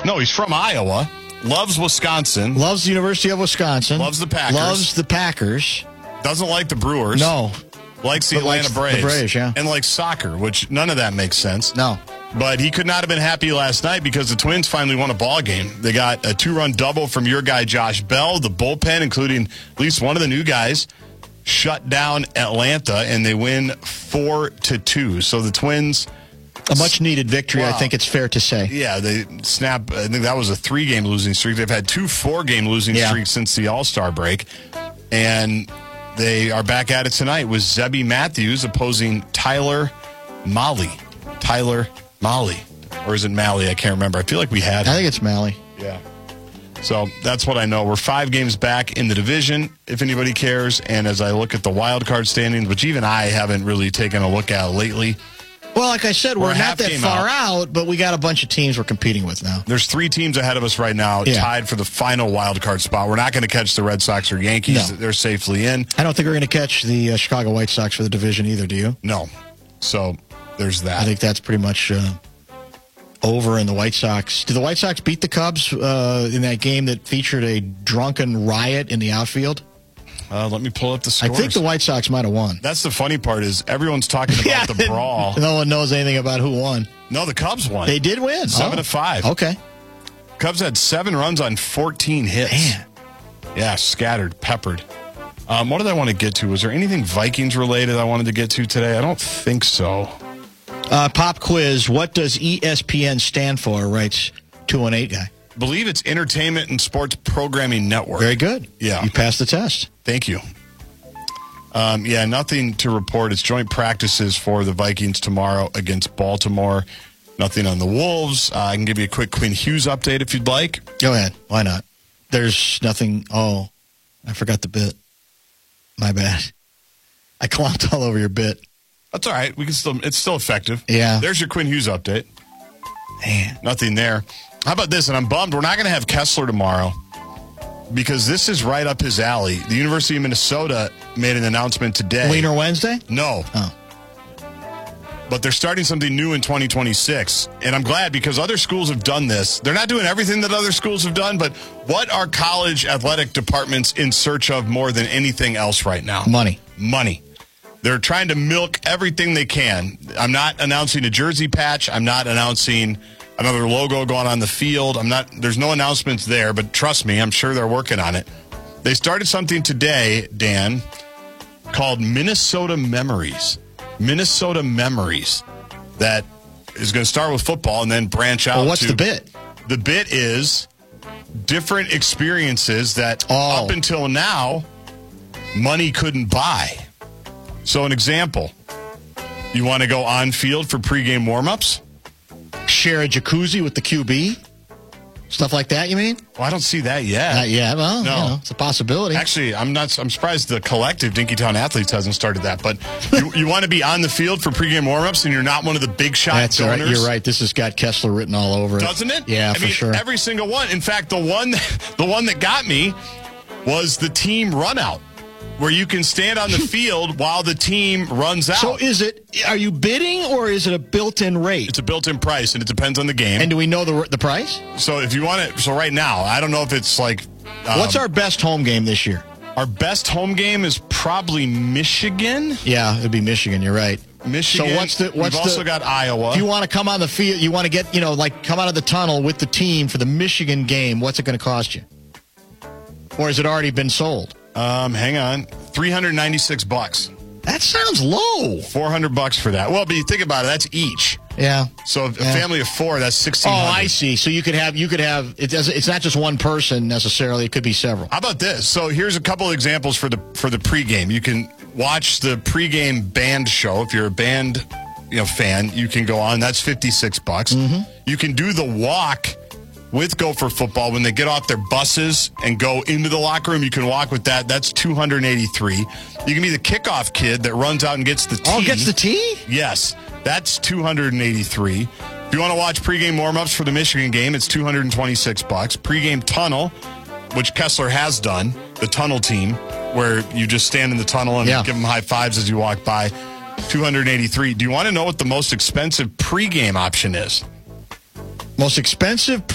No, he's from Iowa. Loves Wisconsin. Loves the University of Wisconsin. Loves the Packers. Loves the Packers. Doesn't like the Brewers. No. Likes the Atlanta Braves. The Braves, yeah. And likes soccer, which none of that makes sense. No. But he could not have been happy last night because the Twins finally won a ball game. They got a 2-run double from your guy, Josh Bell. The bullpen, including at least one of the new guys, shut down Atlanta, and they win 4-2. So the Twins... A much-needed victory, wow. I think it's fair to say. Yeah, they snap. I think that was a 3-game losing streak. They've had 2 4-game losing streaks since the All-Star break. And they are back at it tonight with Zebby Matthews opposing Tyler Mahle. Tyler Mahle. Or is it Mahle? I can't remember. I feel like we had him. I think it's Mahle. Yeah. So that's what I know. We're 5 games back in the division, if anybody cares. And as I look at the wild card standings, which even I haven't really taken a look at lately. Well, like I said, we're not that far out, but we got a bunch of teams we're competing with now. There's 3 teams ahead of us right now, tied for the final wild card spot. We're not going to catch the Red Sox or Yankees. No. They're safely in. I don't think we're going to catch the Chicago White Sox for the division either, do you? No. So there's that. I think that's pretty much over in the White Sox. Did the White Sox beat the Cubs in that game that featured a drunken riot in the outfield? Let me pull up the scores. I think the White Sox might have won. That's the funny part is everyone's talking about the brawl. No one knows anything about who won. No, the Cubs won. They did win. 7-5. Okay. Cubs had 7 runs on 14 hits. Man. Yeah, scattered, peppered. What did I want to get to? Was there anything Vikings related I wanted to get to today? I don't think so. Pop quiz. What does ESPN stand for? Writes 218 guy. Believe it's Entertainment and Sports Programming Network. Very good. Yeah. You passed the test. Thank you. Nothing to report. It's joint practices for the Vikings tomorrow against Baltimore. Nothing on the Wolves. I can give you a quick Quinn Hughes update if you'd like. Go ahead. Why not? There's nothing. Oh, I forgot the bit. My bad. I clomped all over your bit. That's all right. It's still effective. Yeah. There's your Quinn Hughes update. Man. Nothing there. How about this? And I'm bummed we're not going to have Kessler tomorrow because this is right up his alley. The University of Minnesota made an announcement today. Wiener Wednesday? No. Oh. But they're starting something new in 2026. And I'm glad because other schools have done this. They're not doing everything that other schools have done, but what are college athletic departments in search of more than anything else right now? Money. Money. They're trying to milk everything they can. I'm not announcing a jersey patch. I'm not announcing another logo going on the field. There's no announcements there, but trust me, I'm sure they're working on it. They started something today, Dan, called Minnesota Memories. Minnesota Memories. That is going to start with football and then branch out. Well, what's the bit? The bit is different experiences that up until now, money couldn't buy. So an example, you want to go on field for pregame warmups? Share a jacuzzi with the QB? Stuff like that, you mean? Well, I don't see that yet. Not yet. Well, no. It's a possibility. Actually, I'm surprised the collective Dinkytown Athletes hasn't started that. But you want to be on the field for pregame warmups and you're not one of the big shot donors? Right. You're right. This has got Kessler written all over it. Doesn't it? Yeah, I mean, sure. Every single one. In fact, the one that got me was the team run out, where you can stand on the field while the team runs out. So are you bidding or is it a built-in rate? It's a built-in price, and it depends on the game. And do we know the price? So if you want it, so right now, I don't know if it's like... what's our best home game this year? Our best home game is probably Michigan. Yeah, it'd be Michigan, you're right. Michigan. So we've also got Iowa. If you want to come on the field, you want to get, come out of the tunnel with the team for the Michigan game, what's it going to cost you? Or has it already been sold? Hang on. $396. That sounds low. $400 for that. Well, but you think about it, that's each. Yeah. So a family of 4, that's $1,600. Oh, I see. So you could have it's not just one person necessarily, it could be several. How about this? So here's a couple of examples for the pregame. You can watch the pregame band show. If you're a band fan, you can go on. That's $56. Mm-hmm. You can do the walk with Gopher football when they get off their buses and go into the locker room. You can walk with that. That's $283. You can be the kickoff kid that runs out and gets the tee. Oh, gets the tee? Yes. That's $283. If you want to watch pregame warm-ups for the Michigan game, it's $226. Pregame tunnel, which Kessler has done, the tunnel team, where you just stand in the tunnel and give them high fives as you walk by, $283. Do you want to know what the most expensive pregame option is? Most expensive